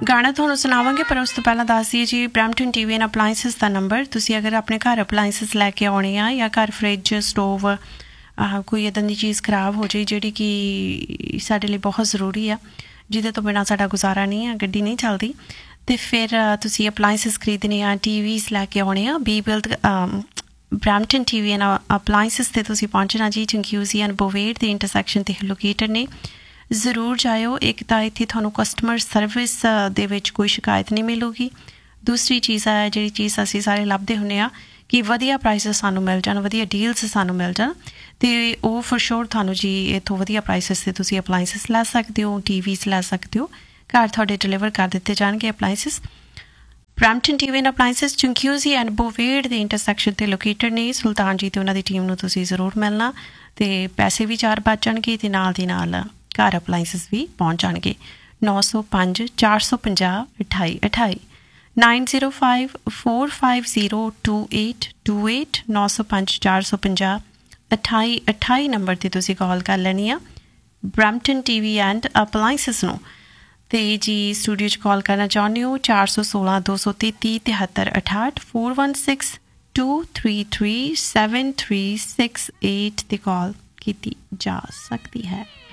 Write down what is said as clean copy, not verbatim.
ਗਾਣਾ ਤੁਹਾਨੂੰ ਸੁਣਾਵਾਂਗੇ, ਪਰ ਉਸ ਤੋਂ ਪਹਿਲਾਂ ਦੱਸ ਦਈਏ ਜੀ Brampton TV and appliances the number. ਤੁਸੀਂ ਅਗਰ ਆਪਣੇ ਘਰ ਅਪਲਾਇੰਸਿਸ ਲੈ ਕੇ ਆਉਣੇ ਆ ਜਾਂ ਘਰ ਫਰਿੱਜ ਸਟੋਵ ਕੋਈ ਇੱਦਾਂ ਦੀ ਚੀਜ਼ ਖਰਾਬ ਹੋ ਜਾਏ ਜਿਹੜੀ ਕਿ ਸਾਡੇ ਲਈ ਬਹੁਤ ਜ਼ਰੂਰੀ ਆ, ਜਿਹਦੇ ਤੋਂ ਬਿਨਾਂ ਸਾਡਾ ਗੁਜ਼ਾਰਾ ਨਹੀਂ ਆ, ਗੱਡੀ ਨਹੀਂ ਚੱਲਦੀ, ਅਤੇ ਫਿਰ ਤੁਸੀਂ ਅਪਲਾਇੰਸਿਸ ਖਰੀਦਣੇ ਆ, ਟੀਵੀਜ਼ ਲੈ ਕੇ ਆਉਣੇ ਆ, ਬਰੈਂਪਟਨ ਟੀਵੀ ਐਂਡ ਅਪਲਾਇੰਸਿਸ 'ਤੇ ਤੁਸੀਂ ਪਹੁੰਚਣਾ ਜੀ। ਚੰਕਿਊਜ਼ੀ ਐਂਡ ਬੋਵੇਟ ਦੇ ਇੰਟਰਸੈਕਸ਼ਨ 'ਤੇ ਲੋਕੇਟਡ ਨੇ। ਜ਼ਰੂਰ ਜਾਇਓ। ਇੱਕ ਤਾਂ ਇੱਥੇ ਤੁਹਾਨੂੰ ਕਸਟਮਰ ਸਰਵਿਸ ਦੇ ਵਿੱਚ ਕੋਈ ਸ਼ਿਕਾਇਤ ਨਹੀਂ ਮਿਲੂਗੀ। ਦੂਸਰੀ ਚੀਜ਼ ਹੈ, ਜਿਹੜੀ ਚੀਜ਼ ਅਸੀਂ ਸਾਰੇ ਲੱਭਦੇ ਹੁੰਦੇ ਹਾਂ ਕਿ ਵਧੀਆ ਪ੍ਰਾਈਸਿਸ ਸਾਨੂੰ ਮਿਲ ਜਾਣ, ਵਧੀਆ ਡੀਲਸ ਸਾਨੂੰ ਮਿਲ ਜਾਣ, ਅਤੇ ਉਹ ਫॉर ਸ਼ੋਰ ਤੁਹਾਨੂੰ ਜੀ ਇੱਥੋਂ ਵਧੀਆ ਪ੍ਰਾਈਸਿਸ 'ਤੇ ਤੁਸੀਂ ਅਪਲਾਇੰਸਿਸ ਲੈ ਸਕਦੇ ਹੋ, ਟੀਵੀਜ਼ ਲੈ ਸਕਦੇ ਹੋ, ਘਰ ਤੁਹਾਡੇ ਡਿਲੀਵਰ ਕਰ ਦਿੱਤੇ ਜਾਣਗੇ appliances. Brampton TV and appliances ਚੰਕਿਊਜ਼ੀ and ਬੋਵੇਟ ਦੇ ਇੰਟਰਸੈਕਸ਼ਨ 'ਤੇ ਲੋਕੇਟਡ ਨੇ। ਸੁਲਤਾਨ ਜੀ ਅਤੇ ਉਹਨਾਂ ਦੀ ਟੀਮ ਨੂੰ ਤੁਸੀਂ ਜ਼ਰੂਰ ਮਿਲਣਾ, ਅਤੇ ਪੈਸੇ ਵੀ 4 ਬਚ ਜਾਣਗੇ, ਅਤੇ ਨਾਲ ਦੀ ਨਾਲ ਘਰ ਅਪਲਾਇੰਸਿਸ ਵੀ ਪਹੁੰਚ ਜਾਣਗੇ। 905 450 2828 9054502828 905 450 2828 ਨੰਬਰ 'ਤੇ ਤੁਸੀਂ ਕਾਲ ਕਰ ਲੈਣੀ ਆ ਬਰੈਂਪਟਨ ਟੀਵੀ ਐਂਡ ਅਪਲਾਇੰਸਿਸ ਨੂੰ। ਅਤੇ ਜੀ ਸਟੂਡੀਓ 'ਚ ਕਾਲ ਕਰਨਾ ਚਾਹੁੰਦੇ ਹੋ 416 233 7368 416 233 7368 'ਤੇ ਕਾਲ ਕੀਤੀ ਜਾ ਸਕਦੀ ਹੈ।